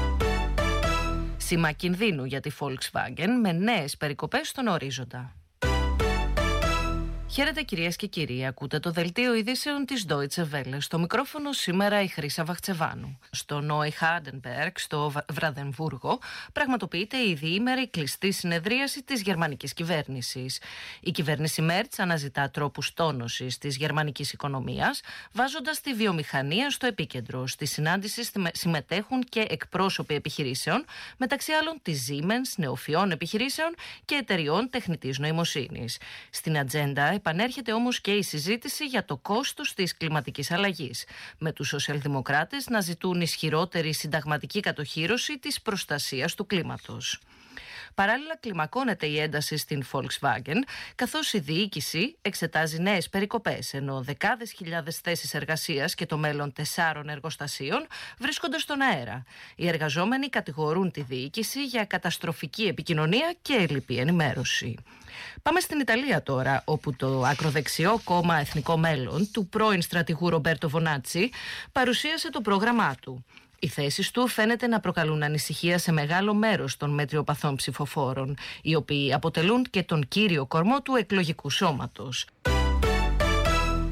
Σήμα κινδύνου για τη Volkswagen με νέες περικοπές στον ορίζοντα. Χαίρετε κυρίες και κύριοι, ακούτε το δελτίο ειδήσεων της Deutsche Welle. Στο μικρόφωνο σήμερα η Χρύσα Βαχτσεβάνου. Στο Νόιχάντενμπεργκ, στο Βραδεμβούργο, πραγματοποιείται η διήμερη κλειστή συνεδρίαση της γερμανικής κυβέρνησης. Η κυβέρνηση Μέρτς αναζητά τρόπους τόνωσης της γερμανικής οικονομίας, βάζοντας τη βιομηχανία στο επίκεντρο. Στη συνάντηση συμμετέχουν και εκπρόσωποι επιχειρήσεων, μεταξύ άλλων της Siemens, νεοφυών επιχειρήσεων και εταιριών τεχνητής νοημοσύνης. Στην ατζέντα επανέρχεται όμως και η συζήτηση για το κόστος της κλιματικής αλλαγής, με τους σοσιαλδημοκράτες να ζητούν ισχυρότερη συνταγματική κατοχύρωση της προστασίας του κλίματος. Παράλληλα, κλιμακώνεται η ένταση στην Volkswagen, καθώς η διοίκηση εξετάζει νέες περικοπές, ενώ δεκάδες χιλιάδες θέσεις εργασίας και το μέλλον 4 εργοστασίων βρίσκονται στον αέρα. Οι εργαζόμενοι κατηγορούν τη διοίκηση για καταστροφική επικοινωνία και ελλειπή ενημέρωση. Πάμε στην Ιταλία τώρα, όπου το ακροδεξιό κόμμα Εθνικό Μέλλον του πρώην στρατηγού Ρομπέρτο Βονάτσι παρουσίασε το πρόγραμμά του. Οι θέσεις του φαίνεται να προκαλούν ανησυχία σε μεγάλο μέρος των μετριοπαθών ψηφοφόρων, οι οποίοι αποτελούν και τον κύριο κορμό του εκλογικού σώματος.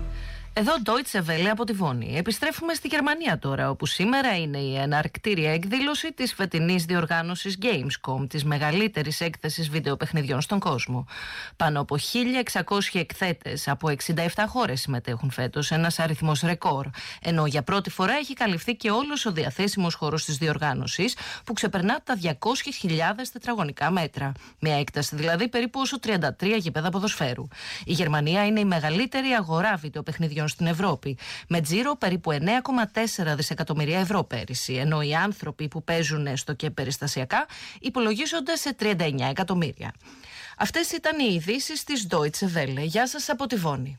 Εδώ Deutsche Welle από τη Βόνη. Επιστρέφουμε στη Γερμανία τώρα, όπου σήμερα είναι η εναρκτήρια εκδήλωση της φετινής διοργάνωσης Gamescom, της μεγαλύτερης έκθεσης βιντεοπαιχνιδιών στον κόσμο. Πάνω από 1.600 εκθέτες από 67 χώρες συμμετέχουν φέτος, ένας αριθμός ρεκόρ. Ενώ για πρώτη φορά έχει καλυφθεί και όλος ο διαθέσιμος χώρος της διοργάνωσης, που ξεπερνά τα 200.000 τετραγωνικά μέτρα. Μια έκταση δηλαδή περίπου όσο 33 γήπεδα ποδοσφαίρου. Η Γερμανία είναι η μεγαλύτερη αγορά βιντεοπαιχνιδιών στην Ευρώπη, με τζίρο περίπου 9,4 δισεκατομμυρία ευρώ πέρυσι, ενώ οι άνθρωποι που παίζουν στο και περιστασιακά υπολογίζονται σε 39 εκατομμύρια. Αυτές ήταν οι ειδήσεις της Deutsche Welle. Γεια σας από τη Βόνη.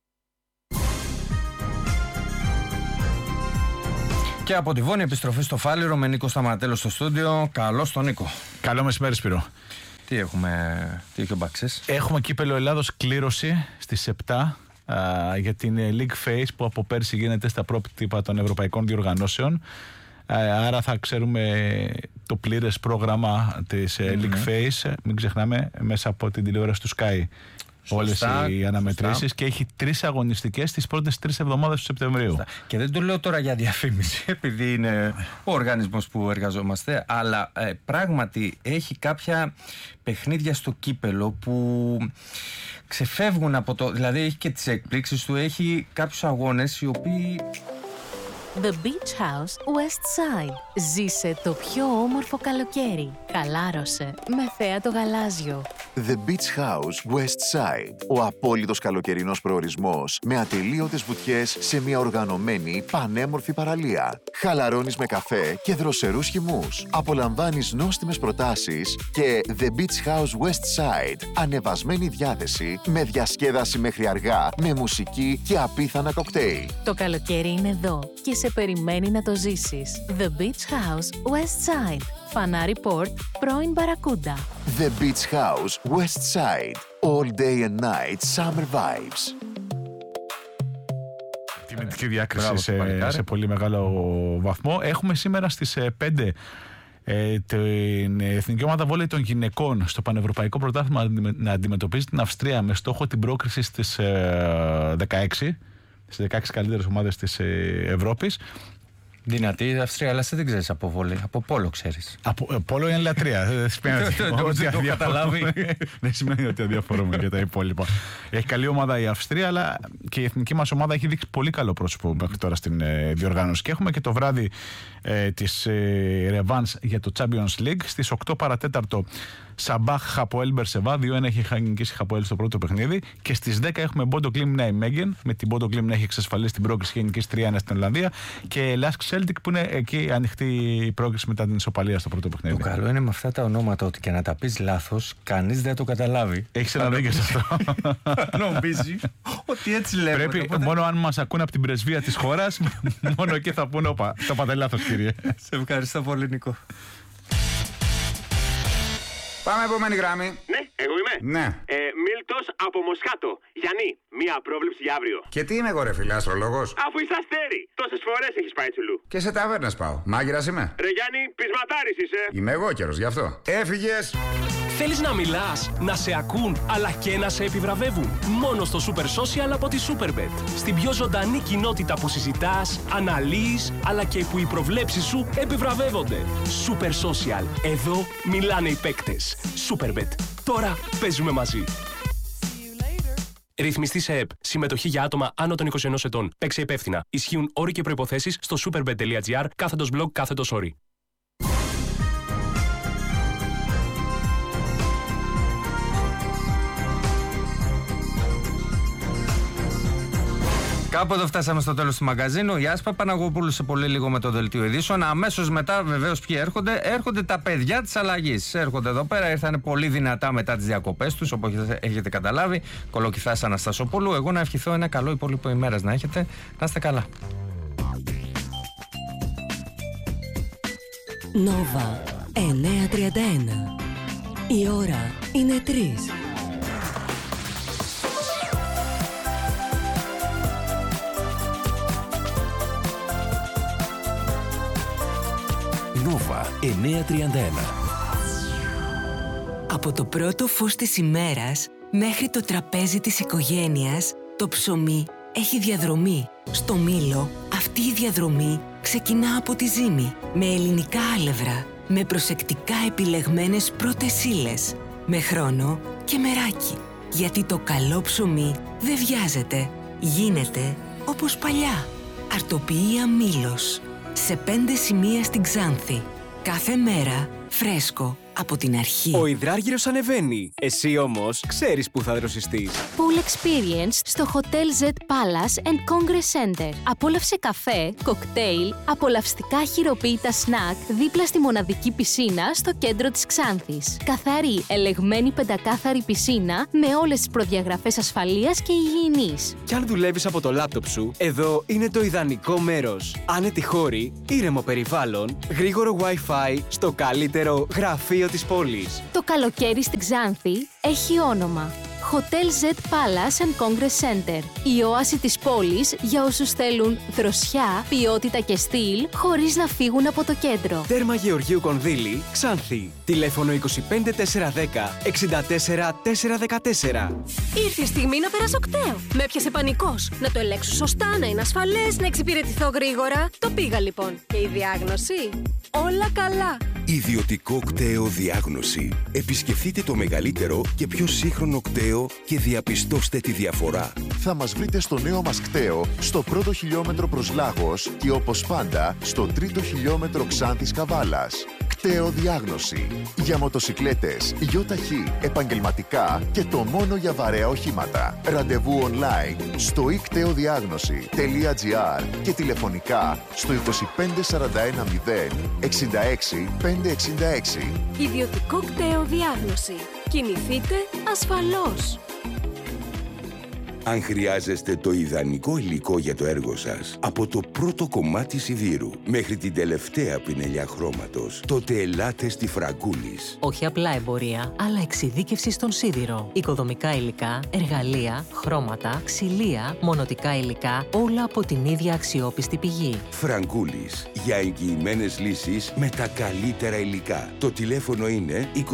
Και από τη Βόνη επιστροφή στο Φάληρο με Νίκο Σταματέλο στο στούντιο. Καλώς τον Νίκο. Καλό μεσημέρι, Σπύρο. Τι έχουμε, τι έχει ο Μπαξής? Έχουμε κύπελλο Ελλάδος κλήρωση στις 7 για την League Phase, που από πέρσι γίνεται στα πρότυπα των ευρωπαϊκών διοργανώσεων. Άρα θα ξέρουμε το πλήρες πρόγραμμα της League Phase, μην ξεχνάμε, μέσα από την τηλεόραση του Sky. Όλες οι αναμετρήσεις, και έχει 3 αγωνιστικές τις πρώτες 3 εβδομάδες του Σεπτεμβρίου. Σωστά. Και δεν το λέω τώρα για διαφήμιση, επειδή είναι ο οργανισμός που εργαζόμαστε, αλλά πράγματι έχει κάποια παιχνίδια στο κύπελλο που ξεφεύγουν από το. Δηλαδή έχει και τις εκπλήξεις του, έχει κάποιους αγώνες οι οποίοι. The Beach House West Side. Ζήσε το πιο όμορφο καλοκαίρι. Χαλάρωσε με θέα το γαλάζιο. The Beach House West Side. Ο απόλυτος καλοκαιρινός προορισμός με ατελείωτες βουτιές σε μια οργανωμένη πανέμορφη παραλία. Χαλαρώνεις με καφέ και δροσερούς χυμούς. Απολαμβάνεις νόστιμες προτάσεις και The Beach House West Side. Ανεβασμένη διάθεση με διασκέδαση μέχρι αργά, με μουσική και απίθανα κοκτέιλ. Το καλοκαίρι είναι εδώ και σε περιμένει να το ζήσεις. The Beach House West Side. Φανάρι Port, πρώην Μπαρακούντα. The Beach House West Side. All day and night summer vibes. Τιμητική διάκριση σε πολύ μεγάλο βαθμό. Έχουμε σήμερα στις 5 την Εθνική Ομάδα Βόλεϊ των Γυναικών στο Πανευρωπαϊκό Πρωτάθλημα να αντιμετωπίζει την Αυστρία με στόχο την πρόκριση στις 16. Στις 16 καλύτερες ομάδες της Ευρώπης. Δυνατή η Αυστρία, αλλά εσύ δεν ξέρεις από βόλεϊ. Από πόλο ξέρεις. Από πόλο είναι λατρεία. Δεν το καταλάβει. Δεν σημαίνει ότι αδιαφορούμε για τα υπόλοιπα. Έχει καλή ομάδα η Αυστρία, αλλά και η εθνική μας ομάδα έχει δείξει πολύ καλό πρόσωπο μέχρι τώρα στην διοργάνωση. Και έχουμε και το βράδυ της Revans για το Champions League στις 8 παρατέταρτο. Σαμπάχ Χαποέλ Μπερσεβά, 2-1 έχει νικήσει η Χαποέλ στο πρώτο παιχνίδι. Και στις 10 έχουμε Μπόντο Γκλίμ Νάιμέγεν, με την Μπόντο Γκλίμ να έχει εξασφαλίσει την πρόκριση και νικήσει 3-1 στην Ολλανδία. Και Λάσκ Σέλτικ, που είναι εκεί ανοιχτή η πρόκριση μετά την ισοπαλία στο πρώτο παιχνίδι. Το καλό είναι με αυτά τα ονόματα ότι και να τα πεις λάθος, κανείς δεν το καταλάβει. Έχεις ένα δίκιο σε αυτό. Νομίζει ότι έτσι λέμε. Πρέπει οπότε... μόνο αν μας ακούνε από την πρεσβεία της χώρας, μόνο εκεί θα πούνε, όπα, το είπατε λάθος, κύριε. Σε ευχαριστώ πολύ, Νικό. Πάμε επόμενη γράμμη. Ναι, εγώ είμαι. Ναι. Μίλτος από Μοσχάτο. Γιάννη, μία πρόβλεψη για αύριο. Και τι είμαι εγώ, ρε φίλε, αστρολόγος? Αφού είσαι αστέρι. Τόσες φορές έχεις πάει τσουλού. Και σε ταβέρνες πάω. Μάγειρας είμαι. Ρε Γιάννη, πεισματάρης είσαι. Είμαι εγώ καιρος, γι' αυτό. Έφυγες. Θέλεις να μιλάς, να σε ακούν, αλλά και να σε επιβραβεύουν? Μόνο στο Super Social από τη Superbet. Στην πιο ζωντανή κοινότητα που συζητάς, αναλύεις, αλλά και που οι προβλέψεις σου επιβραβεύονται. Super Social. Εδώ μιλάνε οι παίκτες. Superbet. Τώρα παίζουμε μαζί. Ρυθμιστή σε ΕΠ. Συμμετοχή για άτομα άνω των 21 ετών. Παίξε υπεύθυνα. Ισχύουν όροι και προϋποθέσεις στο superbet.gr/blog/όροι. Κάπου εδώ φτάσαμε στο τέλος του μαγκαζίνου. Η Άσπα Παναγοπούλου σε πολύ λίγο με το δελτίο ειδήσεων. Αμέσως μετά, βεβαίως, ποιοι έρχονται? Έρχονται τα παιδιά της αλλαγής. Έρχονται εδώ πέρα, ήρθαν πολύ δυνατά μετά τις διακοπές τους, όπως έχετε καταλάβει. Κολοκυθάς Αναστασοπούλου. Εγώ να ευχηθώ ένα καλό υπόλοιπο ημέρας να έχετε. Να είστε καλά. Νόβα 9:31. Η ώρα είναι 3. Νόβα 9:31. Από το πρώτο φως της ημέρας μέχρι το τραπέζι της οικογένειας, το ψωμί έχει διαδρομή. Στο Μήλο αυτή η διαδρομή ξεκινά από τη ζύμη, με ελληνικά άλευρα, με προσεκτικά επιλεγμένες πρώτες ύλες, με χρόνο και μεράκι. Γιατί το καλό ψωμί δεν βιάζεται, γίνεται όπως παλιά. Αρτοποιία Μήλος, σε 5 σημεία στην Ξάνθη. Κάθε μέρα φρέσκο από την αρχή. Ο υδράργυρος ανεβαίνει. Εσύ όμως ξέρεις που θα δροσιστείς. Pool Experience στο Hotel Z Palace and Congress Center. Απόλαυσε καφέ, κοκτέιλ, απολαυστικά χειροποίητα σνακ δίπλα στη μοναδική πισίνα στο κέντρο της Ξάνθης. Καθαρή, ελεγμένη πεντακάθαρη πισίνα με όλες τις προδιαγραφές ασφαλείας και υγιεινής. Κι αν δουλεύεις από το λάπτοπ σου, εδώ είναι το ιδανικό μέρος. Άνετη χώρη, ήρεμο περιβάλλον, γρήγορο Wi-Fi στο καλύτερο γραφείο της πόλης. Το καλοκαίρι στην Ξάνθη έχει όνομα. Hotel Z Palace and Congress Center. Η όαση της πόλης για όσους θέλουν δροσιά, ποιότητα και στυλ, χωρίς να φύγουν από το κέντρο. Τέρμα Γεωργίου Κονδύλη, Ξάνθη. Τηλέφωνο 25 410 64 414. Ήρθε η στιγμή να περάσω κταίο. Με έπιασε πανικός. Να το ελέγξω σωστά, να είναι ασφαλές, να εξυπηρετηθώ γρήγορα. Το πήγα λοιπόν. Και η διάγνωση? Όλα καλά. Ιδιωτικό κταίο διάγνωση. Επισκεφτείτε το μεγαλύτερο και πιο σύγχρονο κταίο και διαπιστώστε τη διαφορά. Θα μας βρείτε στο νέο μας κταίο, στο πρώτο χιλιόμετρο προς Λάγος και όπως πάντα στο τρίτο χιλιόμετρο Ξάνθης Καβάλας. Κταίο διάγνωση. Για μοτοσικλέτες, ΙΟΤΑΧΗ, επαγγελματικά και το μόνο για βαρέα οχήματα. Ραντεβού online στο ikteudiagnosi.gr και τηλεφωνικά στο 25410 66 566. Ιδιωτικό κταίο διάγνωση. Κινηθείτε ασφαλώς. Αν χρειάζεστε το ιδανικό υλικό για το έργο σας, από το πρώτο κομμάτι σιδήρου μέχρι την τελευταία πινελιά χρώματος, τότε ελάτε στη Φραγκούλης. Όχι απλά εμπορία, αλλά εξειδίκευση στον σίδηρο. Οικοδομικά υλικά, εργαλεία, χρώματα, ξυλία, μονοτικά υλικά, όλα από την ίδια αξιόπιστη πηγή. Φραγκούλης, για εγγυημένες λύσεις με τα καλύτερα υλικά. Το τηλέφωνο είναι 25 41 0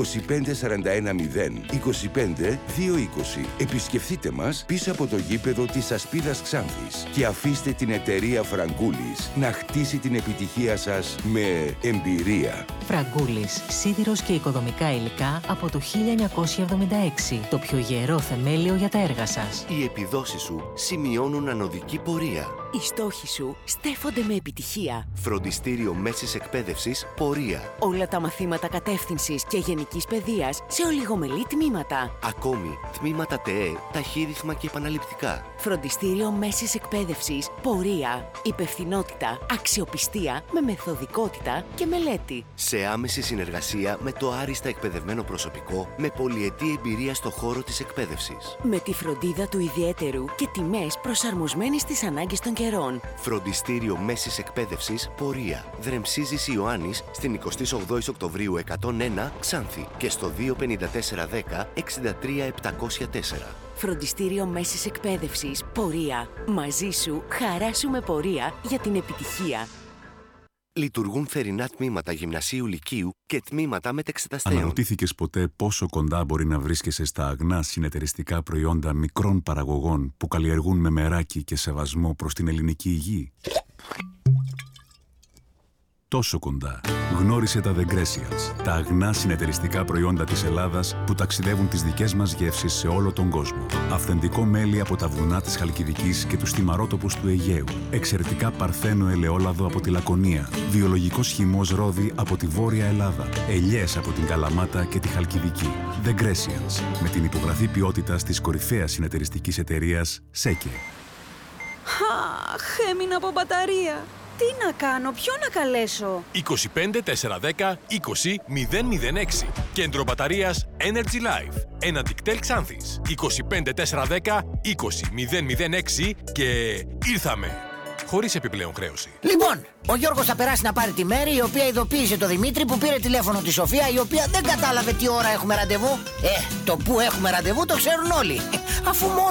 25 220. Επισκεφτείτε μας πίσω από το γήπεδο της Ασπίδας Ξάνθης και αφήστε την εταιρεία Φραγκούλης να χτίσει την επιτυχία σας με εμπειρία. Φραγκούλης, σίδηρος και οικοδομικά υλικά από το 1976. Το πιο γερό θεμέλιο για τα έργα σας. Οι επιδόσεις σου σημειώνουν ανωδική πορεία. Οι στόχοι σου στέφονται με επιτυχία. Φροντιστήριο Μέσης Εκπαίδευσης Πορεία. Όλα τα μαθήματα κατεύθυνσης και γενικής παιδείας σε ολιγομελή τμήματα. Ακόμη, τμήματα ΤΕΕ, ταχύρυθμα και επαναληπτικά. Φροντιστήριο Μέσης Εκπαίδευσης Πορεία. Υπευθυνότητα, αξιοπιστία με μεθοδικότητα και μελέτη. Σε άμεση συνεργασία με το άριστα εκπαιδευμένο προσωπικό με πολυετή εμπειρία στο χώρο της εκπαίδευσης. Με τη φροντίδα του ιδιαίτερου και τιμές προσαρμοσμένες στις ανάγκες των καιρών. Φροντιστήριο Μέσης Εκπαίδευσης Πορεία. Δρεμσίζης Ιωάννης στην 28 Οκτωβρίου 101 Ξάνθη και στο 25410 63 704. Φροντιστήριο Μέσης Εκπαίδευσης Πορεία. Μαζί σου χαράσουμε πορεία για την επιτυχία. Λειτουργούν θερινά τμήματα γυμνασίου λυκείου και τμήματα μετεξεταστέων. Αναρωτήθηκες ποτέ πόσο κοντά μπορεί να βρίσκεσαι στα αγνά συνεταιριστικά προϊόντα μικρών παραγωγών που καλλιεργούν με μεράκι και σεβασμό προς την ελληνική υγεία? Τόσο κοντά. Γνώρισε τα The Grecians, τα αγνά συνεταιριστικά προϊόντα της Ελλάδας που ταξιδεύουν τις δικές μας γεύσεις σε όλο τον κόσμο. Αυθεντικό μέλι από τα βουνά της Χαλκιδικής και τους στιμαρότοπους του Αιγαίου. Εξαιρετικά παρθένο ελαιόλαδο από τη Λακωνία. Βιολογικός χυμός ρόδι από τη Βόρεια Ελλάδα. Ελιές από την Καλαμάτα και τη Χαλκιδική. The Grecians, με την υπογραφή ποιότητας της κορυφαίας συνεταιριστικής εταιρείας ΣΕΚΕ. Αχ, έμεινα από μπαταρία. Τι να κάνω, ποιον να καλέσω? 25 410 20 006. Κέντρο μπαταρίας Energy Life. Ένα Dictel Ξάνθης. 25 410 20 006 και ήρθαμε. Χωρίς επιπλέον χρέωση. Λοιπόν, ο Γιώργος θα περάσει να πάρει τη Μέρη, η οποία ειδοποίησε το Δημήτρη που πήρε τηλέφωνο τη Σοφία, η οποία δεν κατάλαβε τι ώρα έχουμε ραντεβού. Το που έχουμε ραντεβού το ξέρουν όλοι. Αφού μόνο